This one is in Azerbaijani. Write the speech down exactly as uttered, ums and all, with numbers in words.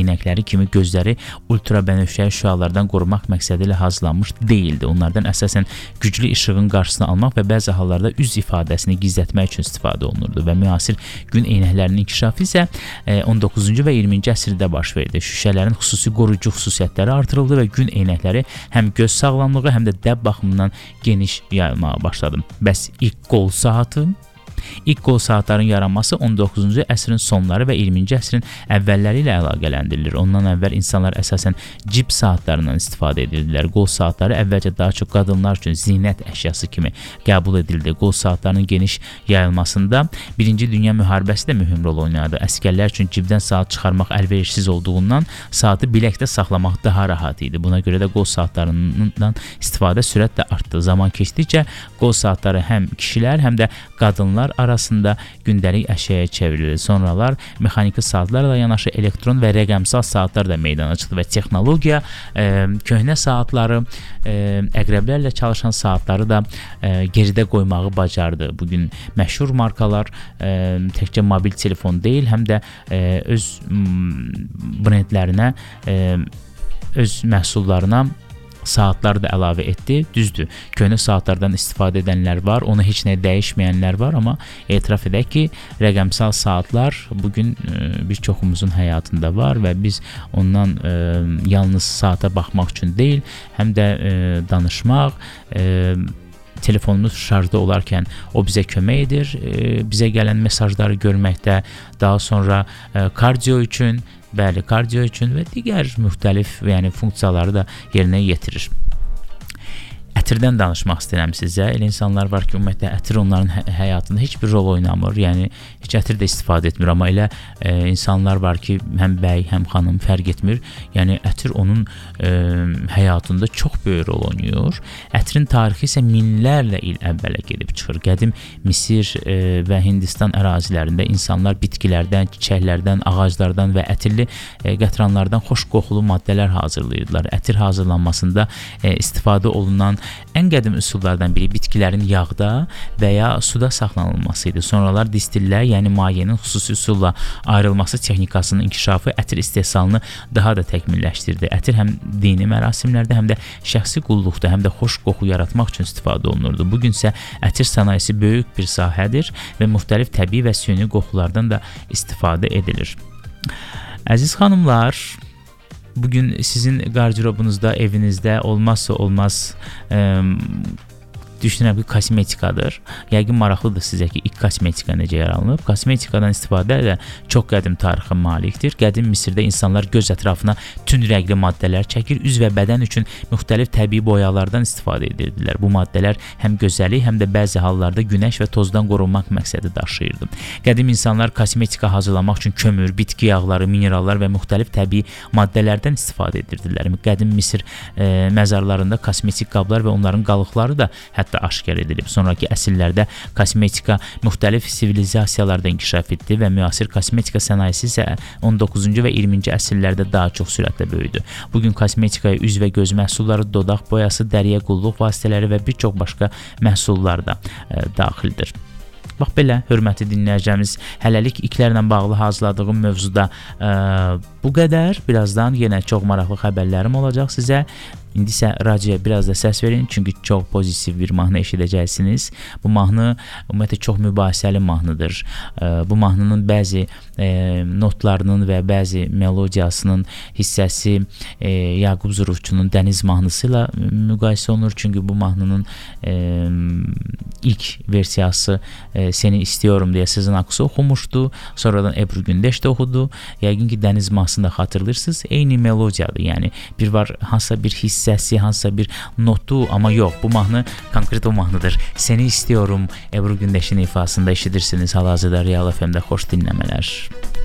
inəkləri kimi gözləri ultrabənövşəyi şüalardan qorumaq məqsədi ilə hazırlanmış deyildi. Onlardan əsasən güclü işığın qarşısını almaq və bəzi hallarda üz ifadəsini gizlətmək üçün istifadə olunurdu və müasir gün eynəklərinin inkişafı isə on doqquzuncu və iyirminci əsrdə baş verdi. Şüşələrin xüsusi qoruyucu xüsusiyyətləri artırıldı və gün eynəkləri həm göz sağlamlığı, həm də dəb baxımından geniş yayılmağa başladı. Bəs ilk qol saatı? İlk qol saatların yaranması on doqquzuncu əsrin sonları və iyirminci əsrin əvvəlləri ilə əlaqələndirilir. Ondan əvvəl insanlar əsasən cib saatlarından istifadə edirdilər. Qol saatları əvvəlcə daha çox qadınlar üçün zinət əşyası kimi qəbul edildi. Qol saatlarının geniş yayılmasında Birinci Dünya müharibəsi də mühüm rol oynadı. Əskərlər üçün cibdən saat çıxarmaq əlverişsiz olduğundan saatı biləkdə saxlamaq daha rahat idi. Buna görə də qol saatlarından istifadə sürətlə artdı. Zaman keçdikcə qol saatları həm kişilər, həm də qadınlar arasında gündəlik əşyaya çevrildi. Sonralar mexaniki saatlarla yanaşı elektron və rəqəmsal saatlar da meydana çıxdı və texnologiya e, köhnə saatları, e, əqrəblərlə çalışan saatları da e, geridə qoymağı bacardı. Bugün məşhur markalar e, təkcə mobil telefon deyil, həm də e, öz brendlərinə, e, öz məhsullarına saatlar da əlavə etdi. Düzdür, köhnə saatlardan istifadə edənlər var, onu heç nəyə dəyişməyənlər var, amma etiraf edək ki, rəqəmsal saatlar bugün e, bir çoxumuzun həyatında var və biz ondan e, yalnız saata baxmaq üçün deyil, həm də e, danışmaq, e, telefonumuz şarjda olarkən o bizə kömək edir, e, bizə gələn mesajları görməkdə, daha sonra e, kardio üçün, bəli, kardio üçün və digər müxtəlif, yəni funksiyaları da yerinə yetirir. Ətirdən danışmaq istəyirəm sizə. Elə insanlar var ki, ümumiyyətlə ətir onların hə həyatında heç bir rol oynamır. Yəni heç ətir də istifadə etmir, amma elə e, insanlar var ki, həm bəy, həm xanım fərq etmir. Yəni ətir onun e, həyatında çox böyük rol oynayır. Ətirin tarixi isə minlərlə il əvvələ gedib çıxır. Qədim Misir e, və Hindistan ərazilərində insanlar bitkilərdən, çiçəklərdən, ağaclardan və ətirli e, qətranlardan xoş qoxulu maddələr hazırlayırdılar. Ətir hazırlanmasında e, istifadə olunan ən qədim üsullardan biri bitkilərin yağda və ya suda saxlanılması idi. Sonralar distillər, yəni mayenin xüsusi üsulla ayrılması texnikasının inkişafı ətir istehsalını daha da təkmilləşdirdi. Ətir həm dini mərasimlərdə, həm də şəxsi qulluqda, həm də xoş qoxu yaratmaq üçün istifadə olunurdu. Bugün isə ətir sənayesi böyük bir sahədir və müxtəlif təbii və süni qoxulardan da istifadə edilir. Əziz xanımlar, bugün sizin qardirobunuzda, evinizdə olmazsa olmaz ə, düşünürəm ki, kosmetikadır. Yəqin maraqlıdır sizə ki, ilk kosmetika necə yaranıb. Kosmetikadan istifadə də çox qədim tarixə malikdir. Qədim Misirdə insanlar göz ətrafına tünd rəngli maddələr çəkir, üz və bədən üçün müxtəlif təbii boyalardan istifadə edirdilər. Bu maddələr həm gözəllik, həm də bəzi hallarda günəş və tozdan qorunmaq məqsədi daşıyırdı. Qədim insanlar kosmetika hazırlamaq üçün kömür, bitki yağları, minerallar və müxtəlif təbii maddələrdən istifadə edirdilər. Qədim Misir e, məzarlarında kosmetik qablar və onların qalıqları da hətta aşkar edilib. Sonraki əsrlərdə kosmetika müxtəlif sivilizasiyalarda inkişaf etdi və müasir kosmetika sənayesi isə on doqquzuncu və iyirminci əsrlərdə daha çox sürətlə böyüdü. Bugün kosmetikaya üz və göz məhsulları, dodaq boyası, dəriyə qulluq vasitələri və bir çox başqa məhsullar da e, daxildir. Bax belə, hörmətli dinləyəcəyimiz, hələlik ilklərlə bağlı hazırladığım mövzuda e, bu qədər. Birazdan yenə çox maraqlı xəbərlərim olacaq sizə. İndi isə radioya biraz da səs verin, çünki çox pozitiv bir mahnı eşidəcəksiniz. Bu mahnı ümumiyyətlə çox mübahisəli mahnıdır. Bu mahnının bəzi e, notlarının və bəzi melodiyasının hissəsi e, Yaqub Zurufçunun Dəniz mahnısı ilə müqayisə olunur, çünki bu mahnının e, ilk versiyası e, Seni istiyorum deyə Sezen Aksu oxumuşdu. Sonradan Ebru Gündeş də oxudu. Yəqin ki, Dəniz mahnısını da xatırlayırsınız. Eyni melodiyadır. Yəni bir var hansısa bir hiss səsi, hansısa bir notu, amma yox, bu mahnı konkret o mahnıdır. Seni istiyorum Ebru Gündeşin ifasında eşidirsiniz hal-hazırda Real F M-də. Xoş dinləmələr.